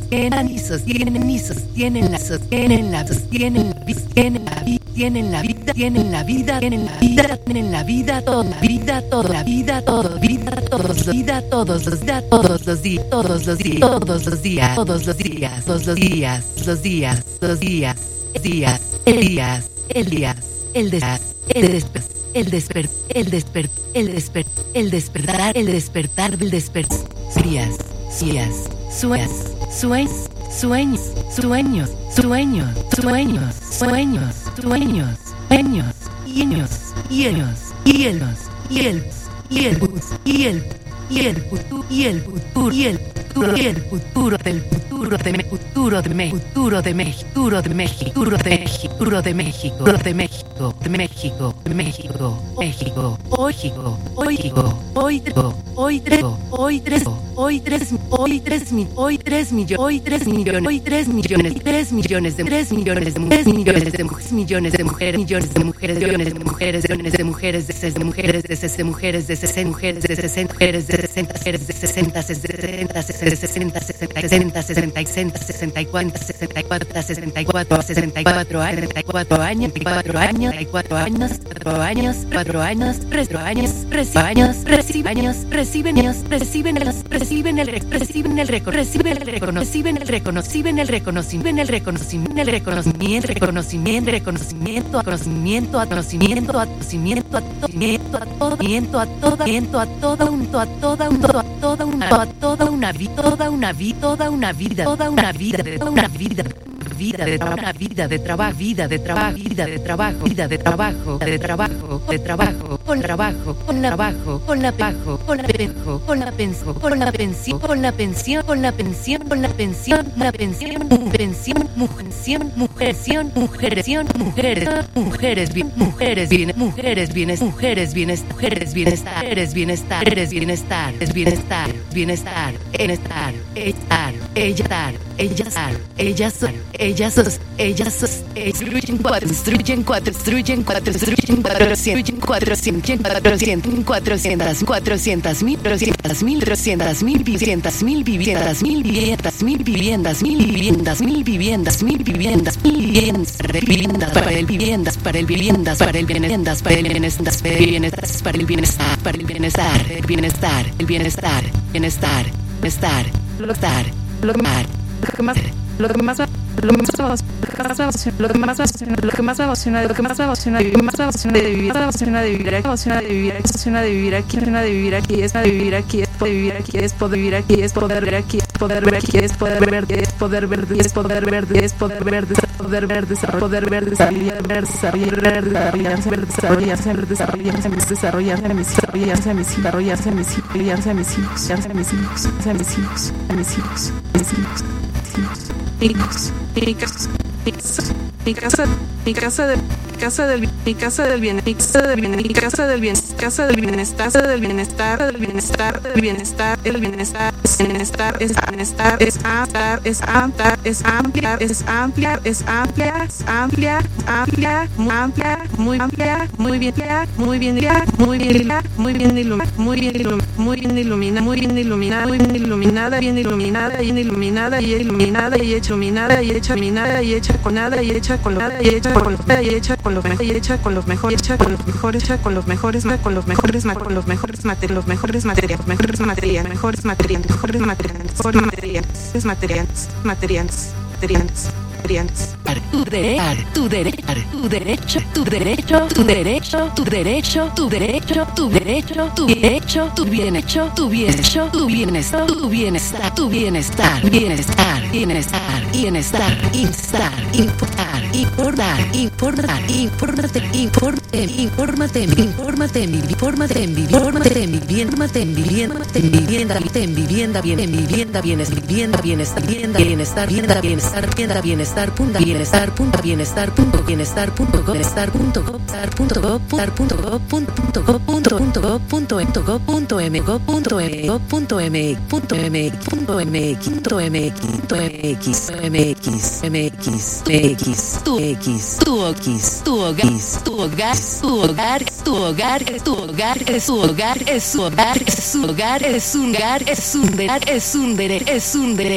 sostienen y sostienen y sostienen la sostienen la sostienen la tienen la vida tienen la vida tienen la vida tienen la vida tienen la vida toda la vida toda la vida todo vida todos los vida todos los días todos los días todos los días todos los días todos los días todos los días los días los días días el días el días el despertar el despertar el despertar el despertar el despertar el despertar el despertar días días sueños sueños sueños sueños sueños sueños sueños sueños sueños y ellos y ellos y ellos y el y el y el y el futuro y el futuro y el y el futuro del futuro de futuro de México futuro de México futuro de México futuro de México futuro de México de México de México de México México México México hoy hoy tres hoy 3 millones hoy 3 millones hoy 3 millones hoy 3 millones 3 millones de 3 millones de mujeres millones de mujeres millones de mujeres millones de mujeres millones de mujeres millones de mujeres de 60 mujeres de 60 mujeres de 60 mujeres de 60 mujeres de 60 mujeres de 60 60 60 60 60 60 64 64 64 64 años 4 años 4 años 4 años 4 años 4 años 3 años reciben años reciben años reciben años reciben el reciben el reciben el reciben el reconocimiento el reconocimiento el reconocimiento el reconocimiento reconocimiento reconocimiento conocimiento a conocimiento a conocimiento a conocimiento a todo a todo a toda un a toda un a toda una toda una vida toda una vida toda una vida toda una vida de una vida vida de trabajo vida de trabajo vida de trabajo vida de trabajo vida de trabajo de trabajo de trabajo con trabajo con trabajo con la pajo con la pejo con la pensión con la pensión con la pensión con la pensión con la pensión la pensión pensión mujerción mujerción mujerción mujeres mujeres bien mujeres bien mujeres bienes mujeres bienes mujeres bienestar eres bienestar eres bienestar es bienestar bienestar estar estar ellas son ellas destruyen 400 mil viviendas para el viviendas para el bienestar para el bienestar lo que más me emociona de vivir aquí es poder ver mi casa del bienestar es amplia, muy bien iluminada y hecha con los mejores materiales. Tu hogar es un derecho.